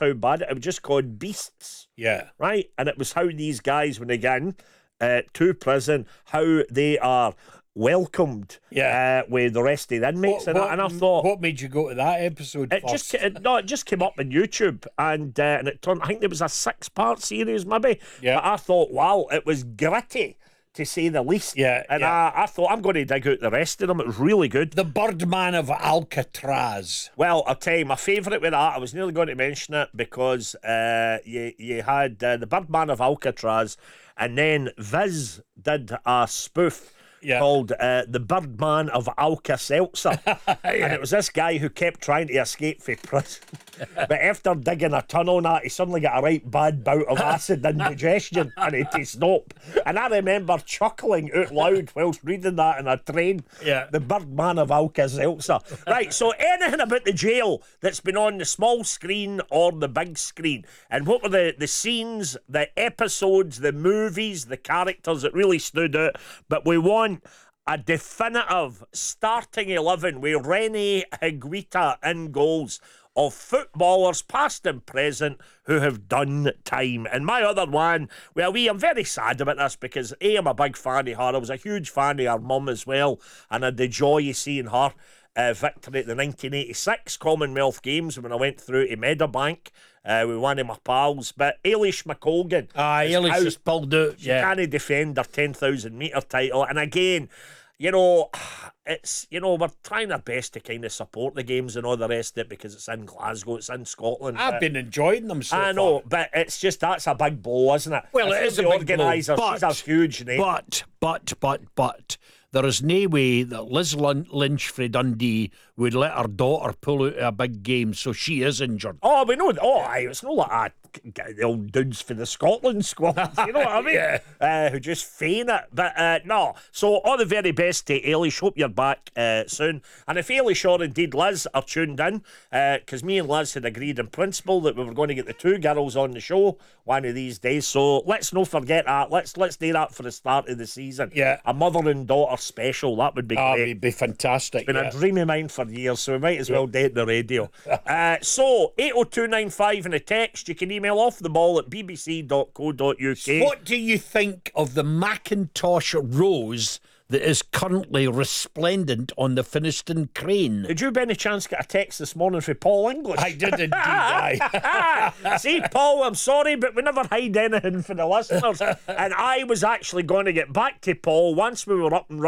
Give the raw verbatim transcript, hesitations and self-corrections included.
how bad it, it was just called Beasts. Yeah. Right? And it was how these guys, when they get in uh, to prison, how they are welcomed Yeah. uh, with the rest of the inmates. What, and, what, I, and I thought, what made you go to that episode it first? just it, no, it just came up on YouTube, and uh, and it turned. I think there was a six part series, maybe. Yeah. But I thought, wow, it was gritty, to say the least. Yeah, And yeah. I, I thought, I'm going to dig out the rest of them. It was really good. The Birdman of Alcatraz. Well, I'll tell you, my favourite with that, I was nearly going to mention it because uh, you, you had uh, the Birdman of Alcatraz, and then Viz did a spoof Yeah. called uh, The Birdman of Alka-Seltzer. And it was this guy who kept trying to escape from prison. But after digging a tunnel and that, he suddenly got a right bad bout of acid indigestion and he had to stop. And I remember chuckling out loud whilst reading that in a train. Yeah. The Birdman of Alka-Seltzer. Right, so anything about the jail that's been on the small screen or the big screen, and what were the, the scenes, the episodes, the movies, the characters that really stood out, but we want a definitive starting eleven with Rene Higuita in goals of footballers past and present who have done time. And my other one, well, we I'm very sad about this because A, I'm a big fan of her. I was a huge fan of her mum as well, and I had the joy of seeing her uh, victory at the nineteen eighty-six Commonwealth Games when I went through to Meadowbank uh, with one of my pals. But Eilish McColgan, Ah, is Eilish out. just pulled out. She Yeah. can't defend her ten thousand metre title. And again, you know, it's, you know, we're trying our best to kind of support the games and all the rest of it because it's in Glasgow, it's in Scotland. I've but- been enjoying them so I know, far. but it's just, that's a big blow, isn't it? Well, I it feel is a the big blow, organiser, but- she's a huge name. But, but, but, but, there is no way that Liz Lin- Lynch for Dundee would let her daughter pull out a big game, so she is injured. Oh, we know. Oh, aye, it's not like a, the old dudes for the Scotland squad. You know what I mean? Yeah. Uh, who just feign it. But uh, no. So all the very best to Eilish. Hope you're back uh, soon. And if Eilish or indeed Liz are tuned in, because uh, me and Liz had agreed in principle that we were going to get the two girls on the show one of these days. So let's not forget that. Let's let's do that for the start of the season. Yeah. A mother and daughter special. That would be Ah, great. it'd be fantastic. Been yeah. a dream of mine for years, so we might as well do it the radio. uh, so, eight oh two nine five in a text. You can email off the ball at b b c dot co dot u k. What do you think of the Macintosh rose that is currently resplendent on the Finiston crane? Did you by any chance get a text this morning from Paul English? I did indeed, aye. See, Paul, I'm sorry, but we never hide anything for the listeners. And I was actually going to get back to Paul once we were up and running.